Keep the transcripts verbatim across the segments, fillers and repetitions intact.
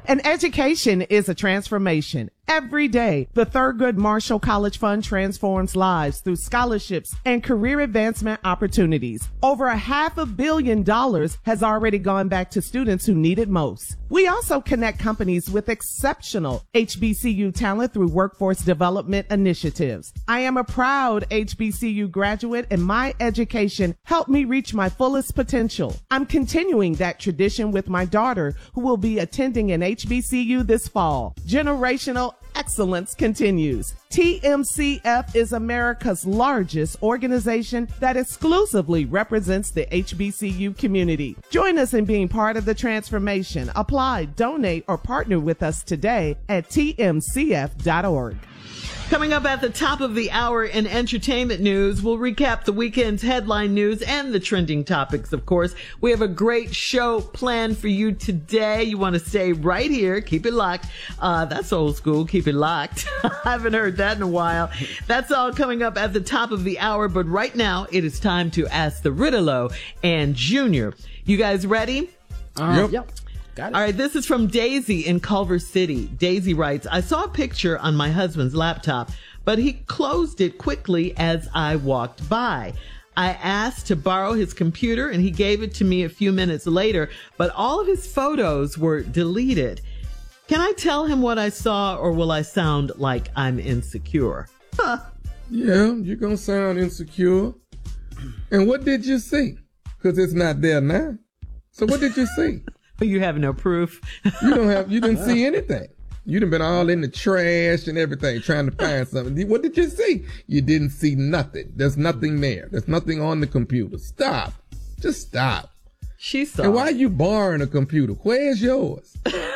An education is a transformation. Every day, the Thurgood Marshall College Fund transforms lives through scholarships and career advancement opportunities. Over a half a billion dollars has already gone back to students who need it most. We also connect companies with exceptional H B C U talent through workforce development initiatives. I am a proud H B C U graduate, and my education helped me reach my fullest potential. I'm continuing that tradition with my daughter, who will be attending an H B C U this fall. Generational excellence continues. T M C F is America's largest organization that exclusively represents the H B C U community. Join us in being part of the transformation. Apply, donate, or partner with us today at T M C F dot org. Coming up at the top of the hour in entertainment news, we'll recap the weekend's headline news and the trending topics, of course. We have a great show planned for you today. You want to stay right here. Keep it locked. Uh, that's old school. Keep it locked. I haven't heard that in a while. That's all coming up at the top of the hour. But right now, it is time to ask the Riddle and Junior. You guys ready? Uh, yep. yep. All right, this is from Daisy in Culver City. Daisy writes, I saw a picture on my husband's laptop, but he closed it quickly as I walked by. I asked to borrow his computer, and he gave it to me a few minutes later, but all of his photos were deleted. Can I tell him what I saw, or will I sound like I'm insecure? Huh. Yeah, you're going to sound insecure. And what did you see? Because it's not there now. So what did you see? You have no proof. You don't have, you didn't see anything. You done been all in the trash and everything trying to find something. What did you see? You didn't see nothing. There's nothing there. There's nothing on the computer. Stop. Just stop. She saw. And why are you borrowing a computer? Where's yours?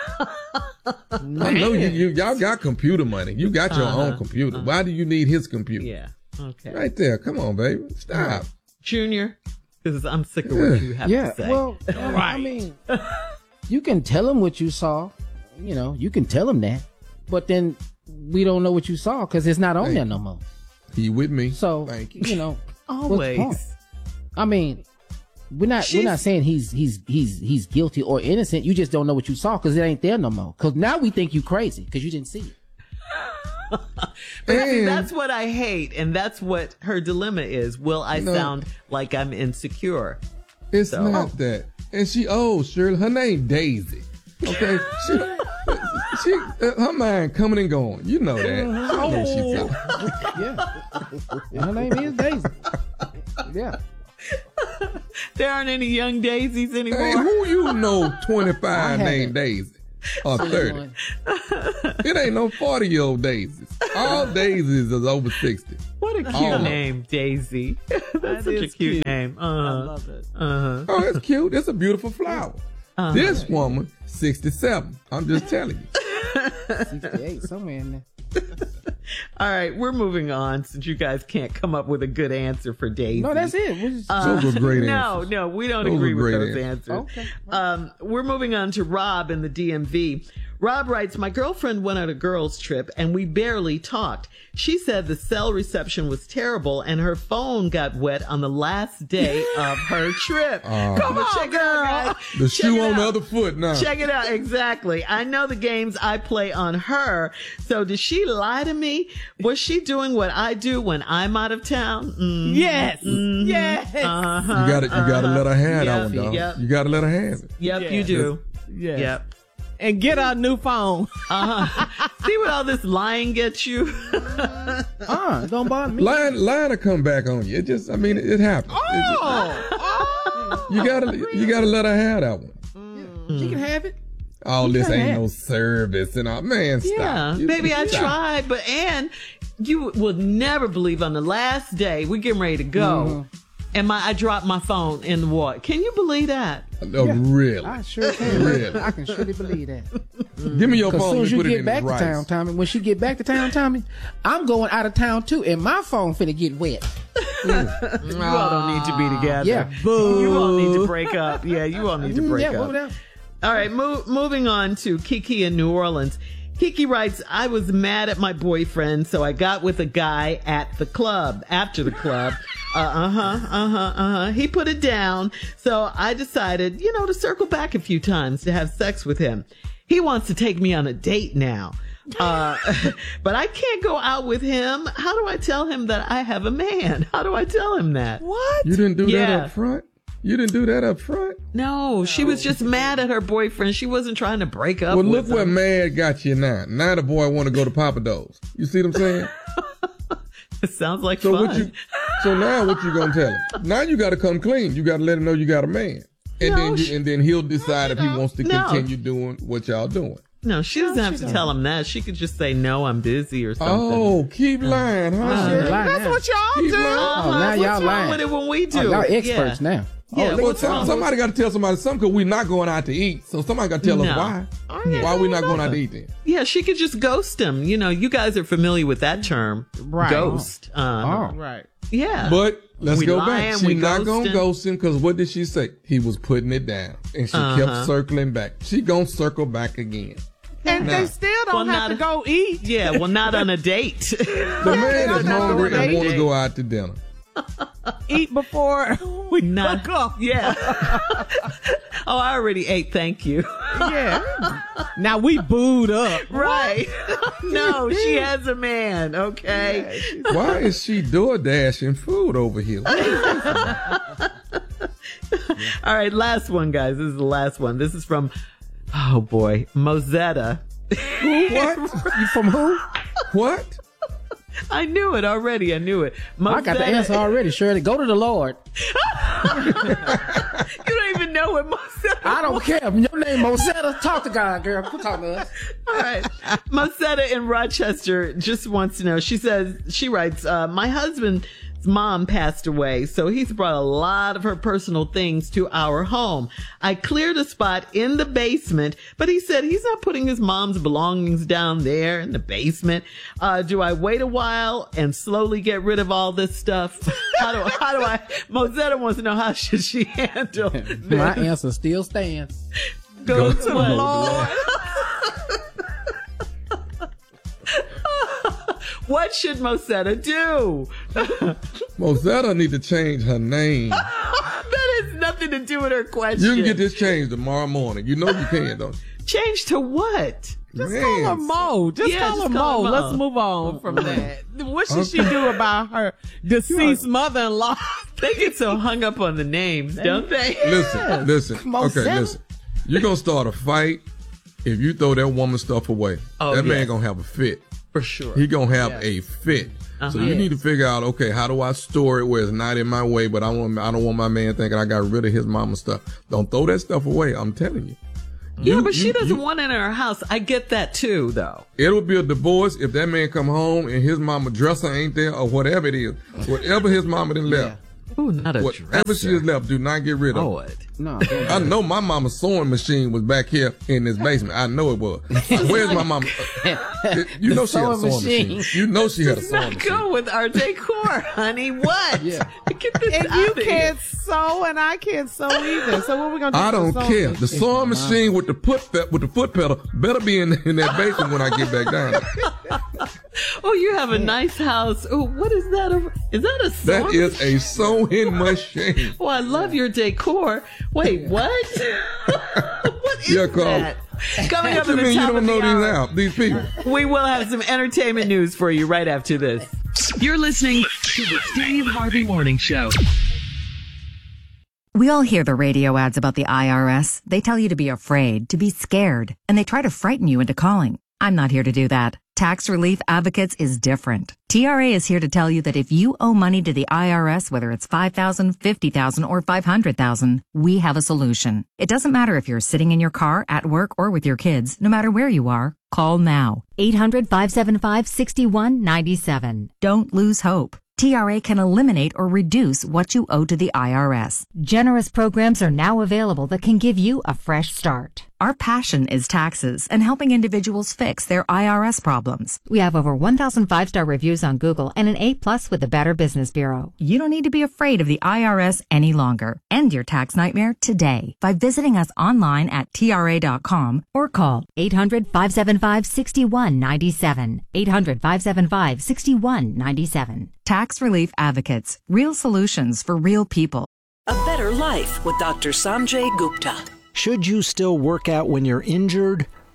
I know you, you, y'all got computer money. You got your uh-huh. own computer. Uh-huh. Why do you need his computer? Yeah. Okay. Right there. Come on, baby. Stop. Junior. Because I'm sick of what you have yeah, to say. Well, right. I mean, you can tell him what you saw. You know, you can tell him that. But then we don't know what you saw because it's not on Thank there no more. He with me. So, Thank you. you know, always. I mean, we're not She's... we're not saying he's he's he's he's guilty or innocent. You just don't know what you saw because it ain't there no more. Because now we think you crazy because you didn't see it. But see, that's what I hate, and that's what her dilemma is. Will I no, sound like I'm insecure? It's so. not that. And she old, Shirley. Her name Daisy. Okay, she, she, uh, her mind coming and going. You know that. Oh, she's yeah. Her name is Daisy. Yeah. There aren't any young Daisies anymore. Hey, who you know twenty-five named Daisy? Or thirty. It ain't no forty-year-old Daisies. All Daisies is over sixty. What a cute All name, Daisy. That's that such a cute, cute name. Uh-huh. I love it. Uh-huh. Oh, it's cute. It's a beautiful flower. Uh-huh. This woman, sixty-seven. I'm just telling you. sixty-eight, somewhere in there. All right, we're moving on since you guys can't come up with a good answer for Daisy. No, that's it. Just... Uh, those are great no, answers. No, no, we don't those agree with those answers. answers. Okay. Um, we're moving on to Rob in the D M V. Rob writes, my girlfriend went on a girls' trip and we barely talked. She said the cell reception was terrible and her phone got wet on the last day of her trip. Uh, Come on, check it out, guys. The check shoe on the other foot now. Check it out. Exactly. I know the games I play on her. So did she lie to me? Was she doing what I do when I'm out of town? Mm-hmm. Yes. Mm-hmm. Yes. Uh-huh. You gotta, you gotta uh-huh. let her have yep, that one, dog. Yep. You gotta let her have it. Yep, yeah. you do. Yes. Yep. And get our new phone. Uh-huh. See what all this lying gets you? uh, don't bother me. Lying, lying to come back on you. It just, I mean, it, it happens. Oh, it just, oh. You gotta, you gotta let her have that one. Mm. She can have it. All you this ain't have. no service and all. Man, stop. Yeah, you, baby, I stop. tried, but and you would never believe on the last day we getting ready to go. Mm-hmm. And my, I dropped my phone in the water. Can you believe that? Oh, yeah, really? I sure can. Really? I can surely believe that. Mm. Give me your phone. As soon as you put get it in back to rice. town, Tommy, when she get back to town, Tommy, I'm going out of town too, and my phone finna get wet. Mm. You all don't need to be together. Yeah. Boo. You all need to break up. Yeah, you all need to break yeah, up. All right, mo- moving on to Kiki in New Orleans. Kiki writes, I was mad at my boyfriend, so I got with a guy at the club, after the club. Uh, uh-huh, uh-huh, uh-huh. He put it down, so I decided, you know, to circle back a few times to have sex with him. He wants to take me on a date now. Uh, but I can't go out with him. How do I tell him that I have a man? How do I tell him that? What? You didn't do Yeah. that up front? You didn't do that up front? No, she was just mad at her boyfriend. She wasn't trying to break up Well, with look him. where mad got you now. Now the boy want to go to Papa Do's. You see what I'm saying? It sounds like So fun. what you? So now what you gonna tell him? Now you got to come clean. You got to let him know you got a man, and No, then you, she- and then he'll decide if he wants to No. continue doing what y'all doing. No, she doesn't have to tell him that. She could just say, no, I'm busy or something. Oh, keep lying, huh? Uh, Shirley? lying That's now. what y'all Keep do. lying. Uh-huh. Oh, now What's y'all wrong lying. with it when we do Oh, y'all it? experts yeah. now. Yeah, Well, what's tell- wrong? somebody got to tell somebody something because we're not going out to eat. So somebody got to tell No. us why. Yeah. Why we not going out to eat then? Yeah, she could just ghost him. You know, you guys are familiar with that term. Right. Ghost. Uh, Oh. Right. Yeah. But let's We go lying, back. we She's not going to ghosting. ghost him because what did she say? He was putting it down. And she Uh-huh. kept circling back. She going to circle back again. And Nah. they still don't Well, have not- to go eat. yeah, well, not on a date. The man is not hungry going and on want a to go out to dinner. Eat before we Not- cook up. yeah. Oh, I already ate. Thank you. Yeah. Now we booed up. Right. No, she has a man. Okay. Why is she door dashing food over here? All right. Last one, guys. This is the last one. This is from, oh boy, Mozetta. What? You from who? What? I knew it already. I knew it. I got the Mozetta- answer already, Shirley. Go to the Lord. You don't even know what Mozetta I don't care. Your name Mosetta. Talk to God, girl. Quit talking to us. All right. Mosetta in Rochester just wants to know. She says, she writes, uh, my husband's mom passed away, so he's brought a lot of her personal things to our home. I cleared a spot in the basement, but he said he's not putting his mom's belongings down there in the basement. Uh, do I wait a while and slowly get rid of all this stuff? How do, how do I, Mosetta wants to know how should she handle My this? answer still stands. Go, Go to to the the Lord. What should Mosetta do? Mozetta need to change her name. That has nothing to do with her question. You can get this changed tomorrow morning. You know you can, don't you? Change to what? Just Man, call her Mo. Just Yeah, call just her call Mo. her Mo. Let's move on from that. What should she do about her deceased mother-in-law? They get so hung up on the names, don't they? Listen, listen. Okay, Mozetta. listen. You're going to start a fight if you throw that woman's stuff away. Oh, that man yes. going to have a fit. For sure. He going to have a fit. Uh-huh. So you need to figure out, okay, how do I store it where it's not in my way, but I want, I don't want my man thinking I got rid of his mama's stuff. Don't throw that stuff away. I'm telling you. Yeah, You- but she you- doesn't you- want it in her house. I get that too, though. It'll be a divorce if that man come home and his mama dresser ain't there or whatever it is. Whatever his mama done left. Ooh, not a Whatever she has left, do not get rid of Oh, it. it. No, don't. I know my mama's sewing machine was back here in this basement. I know it was. Where's my mama? You know she had a sewing sewing machine. machine. You know she had a Let's sewing not machine. go with our decor, honey. What? Yeah. Get this And out you of here. can't sew, and I can't sew either. So what we gonna do? I with don't the sewing care. The machine? sewing machine with the foot pe- with the foot pedal better be in, in that basement when I get back down there. Oh, you have a nice house. Oh, what is that? A, is that a That song? is a sewing machine. Oh, I love your decor. Wait, what? What is Yeah, Carl. that? Coming What up you at the mean you top don't of know the these hour, out? These people. we will have some entertainment news for you right after this. You're listening to the Steve Harvey Morning Show. We all hear the radio ads about the I R S. They tell you to be afraid, to be scared, and they try to frighten you into calling. I'm not here to do that. Tax Relief Advocates is different. T R A is here to tell you that if you owe money to the I R S, whether it's five thousand dollars, fifty thousand dollars, or five hundred thousand dollars, we have a solution. It doesn't matter if you're sitting in your car, at work, or with your kids. No matter where you are, call now. eight hundred, five seven five, six one nine seven. Don't lose hope. T R A can eliminate or reduce what you owe to the I R S. Generous programs are now available that can give you a fresh start. Our passion is taxes and helping individuals fix their I R S problems. We have over one thousand five-star reviews on Google and an A plus with the Better Business Bureau. You don't need to be afraid of the I R S any longer. End your tax nightmare today by visiting us online at T R A dot com or call eight hundred, five seven five, six one nine seven. eight hundred, five seven five, six one nine seven. Tax Relief Advocates. Real solutions for real people. A Better Life with Doctor Sanjay Gupta. Should you still work out when you're injured?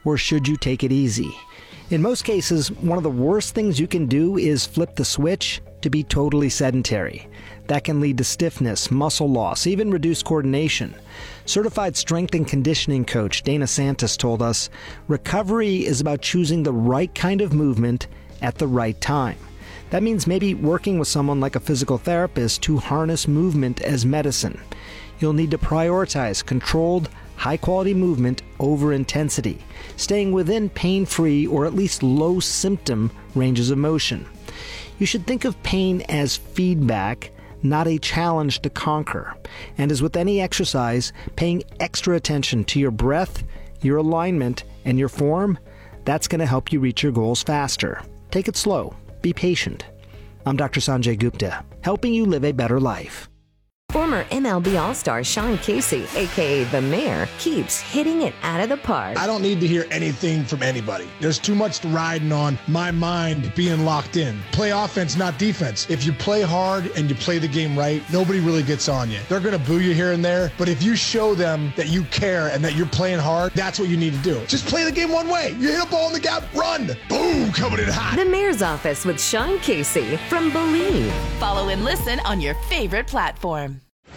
or should you take it easy? In most cases, one of the worst things you can do is flip the switch to be totally sedentary. That can lead to stiffness, muscle loss, even reduced coordination. Certified strength and conditioning coach Dana Santos told us, recovery is about choosing the right kind of movement at the right time. That means maybe working with someone like a physical therapist to harness movement as medicine. You'll need to prioritize controlled, high-quality movement over intensity, staying within pain-free or at least low-symptom ranges of motion. You should think of pain as feedback, not a challenge to conquer. And as with any exercise, paying extra attention to your breath, your alignment, and your form, that's going to help you reach your goals faster. Take it slow. Be patient. I'm Doctor Sanjay Gupta, helping you live a better life. Former M L B All-Star Sean Casey, a k a. The Mayor, keeps hitting it out of the park. I don't need to hear anything from anybody. There's too much riding on my mind being locked in. Play offense, not defense. If you play hard and you play the game right, nobody really gets on you. They're going to boo you here and there, but if you show them that you care and that you're playing hard, that's what you need to do. Just play the game one way. You hit a ball in the gap, run. Boom, coming in hot. The Mayor's Office with Sean Casey from Believe. Follow and listen on your favorite platform.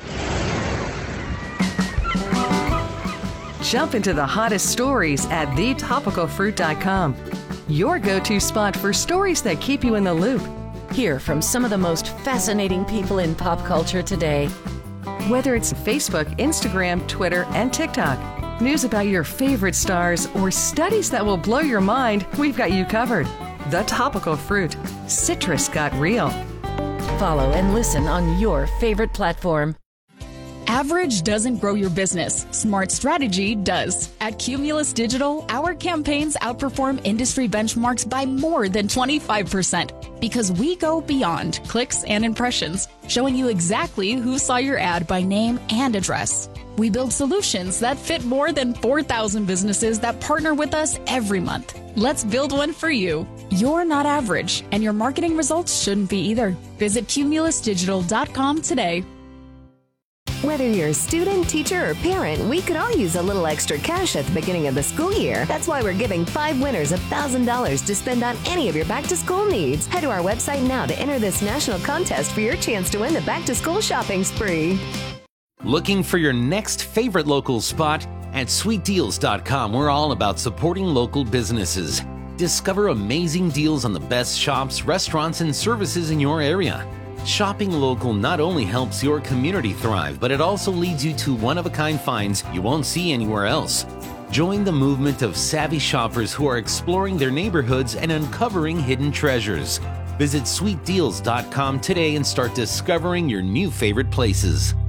Jump into the hottest stories at the topical fruit dot com. Your go-to spot for stories that keep you in the loop. Hear from some of the most fascinating people in pop culture today. Whether it's Facebook, Instagram, Twitter, and TikTok, news about your favorite stars, or studies that will blow your mind, we've got you covered. The Topical Fruit. Citrus got real. Follow and listen on your favorite platform. Average doesn't grow your business. Smart strategy does. At Cumulus Digital, our campaigns outperform industry benchmarks by more than twenty-five percent because we go beyond clicks and impressions, showing you exactly who saw your ad by name and address. We build solutions that fit more than four thousand businesses that partner with us every month. Let's build one for you. You're not average, and your marketing results shouldn't be either. Visit cumulus digital dot com today. Whether you're a student, teacher, or parent, we could all use a little extra cash at the beginning of the school year. That's why we're giving five winners one thousand dollars to spend on any of your back-to-school needs. Head to our website now to enter this national contest for your chance to win the back-to-school shopping spree. Looking for your next favorite local spot? At sweet deals dot com, we're all about supporting local businesses. Discover amazing deals on the best shops, restaurants, and services in your area. Shopping local not only helps your community thrive, but it also leads you to one-of-a-kind finds you won't see anywhere else. Join the movement of savvy shoppers who are exploring their neighborhoods and uncovering hidden treasures. Visit sweet deals dot com today and start discovering your new favorite places.